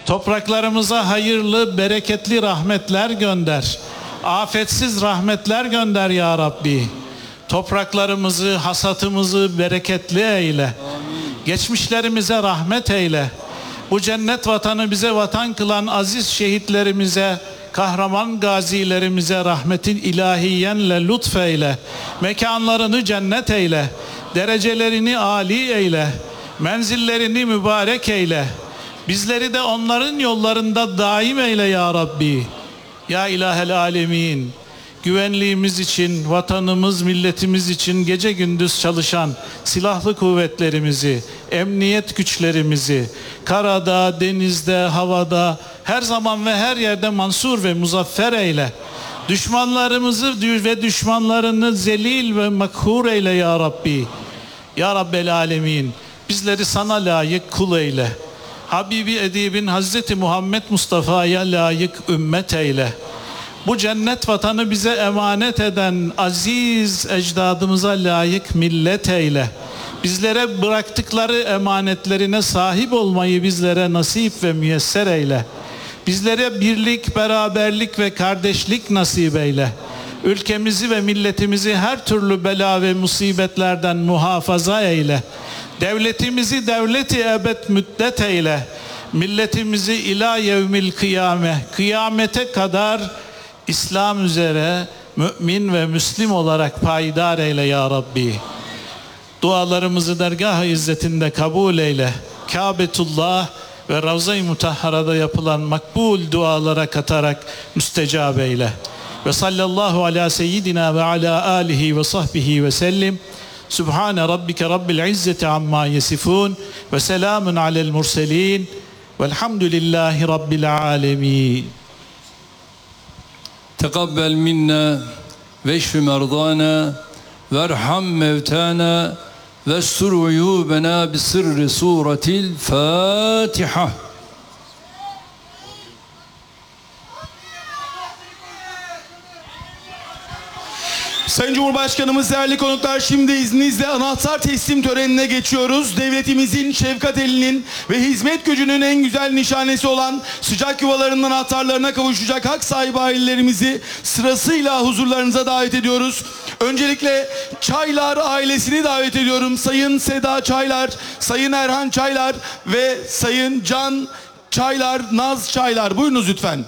Topraklarımıza hayırlı, bereketli rahmetler gönder. Afetsiz rahmetler gönder ya Rabbi. Topraklarımızı, hasatımızı bereketli eyle. Amin. Geçmişlerimize rahmet eyle. Bu cennet vatanı bize vatan kılan aziz şehitlerimize, kahraman gazilerimize rahmetin ilahiyenle lütfeyle. Mekanlarını cennet eyle. Derecelerini âli eyle. Menzillerini mübarek eyle. Bizleri de onların yollarında daim eyle ya Rabbi. Ya İlahel Alemin. Güvenliğimiz için, vatanımız, milletimiz için gece gündüz çalışan silahlı kuvvetlerimizi, emniyet güçlerimizi, karada, denizde, havada, her zaman ve her yerde mansur ve muzaffer eyle. Düşmanlarımızı ve düşmanlarını zelil ve makhur eyle ya Rabbi. Ya Rabbel Alemin, bizleri sana layık kul eyle. Habibi Edibin Hazreti Muhammed Mustafa'ya layık ümmet eyle. Bu cennet vatanı bize emanet eden aziz ecdadımıza layık millet eyle. Bizlere bıraktıkları emanetlerine sahip olmayı bizlere nasip ve müyesser eyle. Bizlere birlik, beraberlik ve kardeşlik nasip eyle. Ülkemizi ve milletimizi her türlü bela ve musibetlerden muhafaza eyle. Devletimizi devleti ebed müddet eyle. Milletimizi ila yevmil kıyame, kıyamete kadar İslam üzere mümin ve Müslim olarak payidar eyle ya Rabbi. Dualarımızı dergâh-ı izzetinde kabul eyle. Kâbetullah ve Ravza-i Mutahhara'da yapılan makbul dualara katarak müstecab eyle. Ve sallallahu ala seyyidina ve ala alihi ve sahbihi ve sellim. Subhane rabbike rabbil izzeti amma yesifun ve selamun alel murselin velhamdülillahi rabbil alemin. Tekabbel minna veşfi merdana verham mevtana vestur uyubena bi sırrı suretil Fatiha. Sayın Cumhurbaşkanımız, değerli konuklar, şimdi izninizle anahtar teslim törenine geçiyoruz. Devletimizin şefkat elinin ve hizmet gücünün en güzel nişanesi olan sıcak yuvalarının anahtarlarına kavuşacak hak sahibi ailelerimizi sırasıyla huzurlarınıza davet ediyoruz. Öncelikle Çaylar ailesini davet ediyorum. Sayın Seda Çaylar, Sayın Erhan Çaylar ve Sayın Can Çaylar, Naz Çaylar. Buyurunuz lütfen.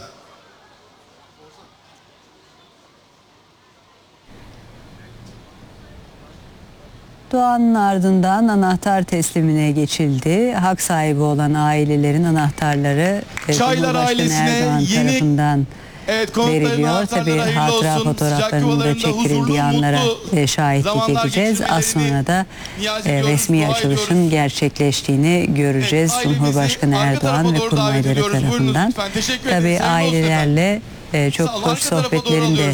Duanın ardından anahtar teslimine geçildi. Hak sahibi olan ailelerin anahtarları Çaylar ailesine Erdoğan tarafından veriliyor. Tabii hatıra fotoğraflarının da çektirildiği anlara şahitlik edeceğiz. Az sonra da resmi açılışın gerçekleştiğini göreceğiz. Cumhurbaşkanı Erdoğan ve kurmayları tarafından. Tabii ailelerle çok hoş sohbetlerin de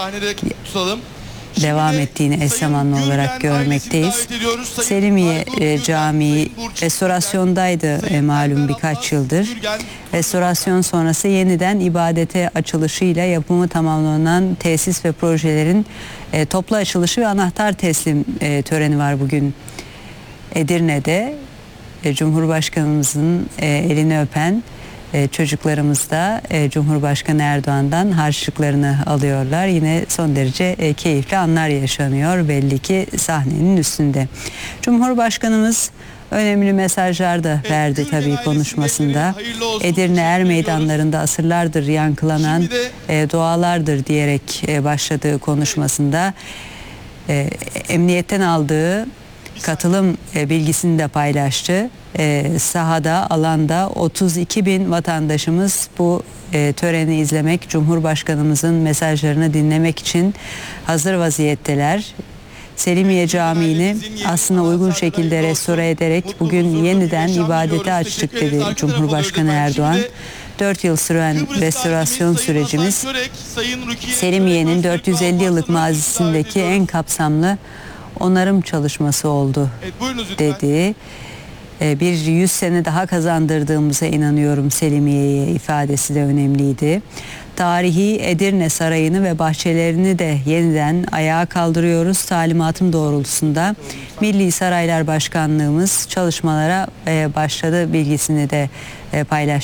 devam ettiğini eş zamanlı olarak görmekteyiz. Selimiye Camii restorasyondaydı malum birkaç yıldır. Restorasyon sonrası yeniden ibadete açılışıyla yapımı tamamlanan tesis ve projelerin toplu açılışı ve anahtar teslim töreni var bugün Edirne'de. Cumhurbaşkanımızın elini öpen çocuklarımız da Cumhurbaşkanı Erdoğan'dan harçlıklarını alıyorlar. Yine son derece keyifli anlar yaşanıyor belli ki sahnenin üstünde. Cumhurbaşkanımız önemli mesajlar da verdi tabii konuşmasında. Edirne er meydanlarında asırlardır yankılanan dualardır diyerek başladığı konuşmasında emniyetten aldığı katılım bilgisini de paylaştı. Sahada, alanda 32 bin vatandaşımız bu töreni izlemek, Cumhurbaşkanımızın mesajlarını dinlemek için hazır vaziyetteler. Selimiye Camii'ni aslına uygun şekilde restore ederek bugün yeniden ibadete açtık dedi Cumhurbaşkanı Erdoğan. 4 yıl süren restorasyon sürecimiz Selimiye'nin 450 yıllık mazisindeki en kapsamlı onarım çalışması oldu dedi. Bir 100 sene daha kazandırdığımıza inanıyorum Selimiye'ye ifadesi de önemliydi. Tarihi Edirne Sarayı'nı ve bahçelerini de yeniden ayağa kaldırıyoruz. Talimatım doğrultusunda Milli Saraylar Başkanlığımız çalışmalara başladı bilgisini de paylaştı.